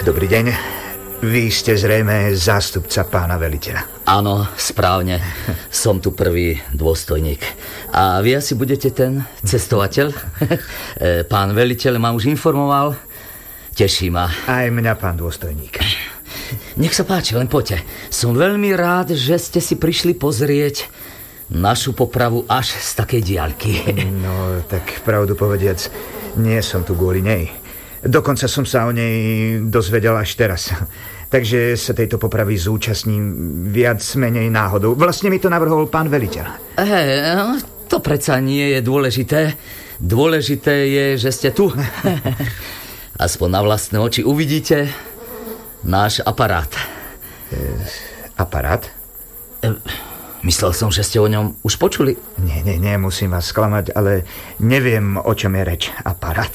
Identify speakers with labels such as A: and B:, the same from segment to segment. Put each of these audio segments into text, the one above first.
A: Dobrý deň. Vy ste zrejme zástupca pána veliteľa.
B: Áno, správne. Som tu prvý dôstojník. A vy asi budete ten cestovateľ? Pán veliteľ ma už informoval. Teší ma.
A: Aj mňa, pán dôstojník.
B: Nech sa páči, len poďte. Som veľmi rád, že ste si prišli pozrieť našu popravu až z takej diaľky.
A: No, tak pravdu povediac, nie som tu kvôli nej. Dokonca som sa o nej dozvedel až teraz. Takže sa tejto popravy zúčastním viac menej náhodou. Vlastne mi to navrhol pán veliteľ.
B: To predsa nie je dôležité. Dôležité je, že ste tu. Aspoň na vlastné oči uvidíte náš aparát.
A: Aparát?
B: Myslel som, že ste o ňom už počuli.
A: Nie, musím vás sklamať, ale neviem, o čom je reč. Aparát.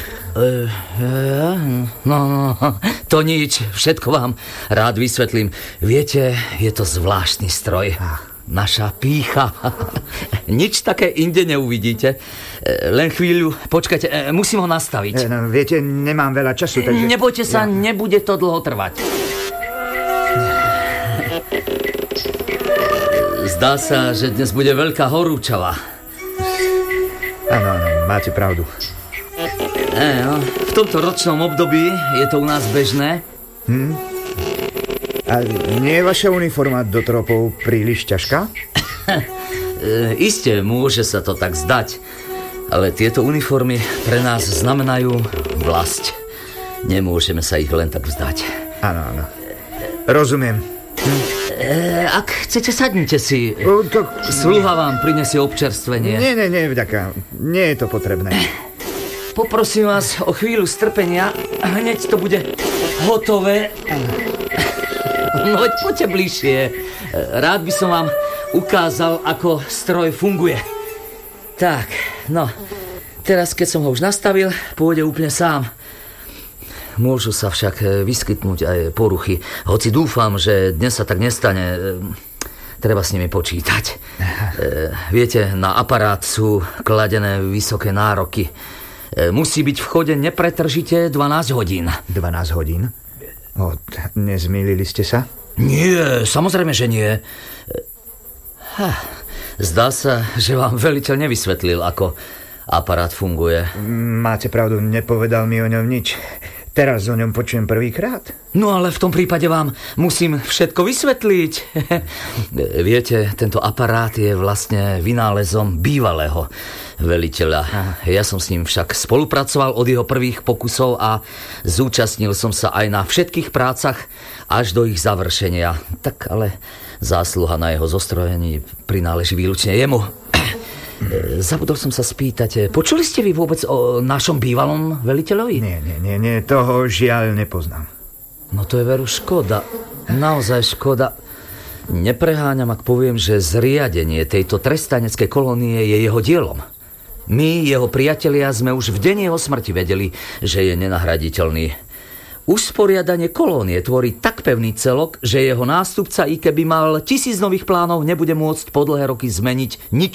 B: No, to nič, všetko vám rád vysvetlím. Viete, je to zvláštny stroj. Naša pýcha. Nič také inde neuvidíte. Len chvíľu, počkajte, musím ho nastaviť.
A: No, viete, nemám veľa času, takže...
B: Nebojte sa, nebude to dlho trvať. Zdá sa, že dnes bude veľká horúčava.
A: Áno, máte pravdu.
B: V tomto ročnom období je to u nás bežné.
A: A nie je vaša uniforma do tropov príliš ťažká?
B: Isté, môže sa to tak zdať. Ale tieto uniformy pre nás znamenajú vlasť. Nemôžeme sa ich len tak vzdať.
A: Áno. Rozumiem.
B: Ak chcete, sadnite si. Sluha vám prinesie občerstvenie.
A: Nie, vďaka. Nie je to potrebné.
B: Poprosím vás o chvíľu strpenia. Hneď to bude hotové. No, poďte bližšie. Rád by som vám ukázal, ako stroj funguje. Tak, no. Teraz, keď som ho už nastavil, pôjde úplne sám. Môžu sa však vyskytnúť aj poruchy. Hoci dúfam, že dnes sa tak nestane. Treba s nimi počítať. Viete, na aparát sú kladené vysoké nároky. Musí byť v chode nepretržite 12 hodín.
A: 12 hodín? Nezmýlili ste sa?
B: Nie, samozrejme, že nie. Zdá sa, že vám veliteľ nevysvetlil, ako aparát funguje.
A: Máte pravdu, nepovedal mi o ňom nič. Teraz o ňom počujem prvýkrát.
B: No ale v tom prípade vám musím všetko vysvetliť. Viete, tento aparát je vlastne vynálezom bývalého veliteľa. Ja som s ním však spolupracoval od jeho prvých pokusov a zúčastnil som sa aj na všetkých prácach až do ich završenia. Tak ale zásluha na jeho zostrojení prináleží výlučne jemu. Zabudol som sa spýtať, počuli ste vy vôbec o našom bývalom veliteľovi?
A: Nie, toho žiaľ nepoznám.
B: No to je veru škoda, naozaj škoda. Nepreháňam, ak poviem, že zriadenie tejto trestaneckej kolónie je jeho dielom. My, jeho priatelia, sme už v deň jeho smrti vedeli, že je nenahraditeľný. Usporiadanie kolónie tvorí tak pevný celok, že jeho nástupca, i keby mal 1000 nových plánov, nebude môcť po dlhé roky zmeniť nič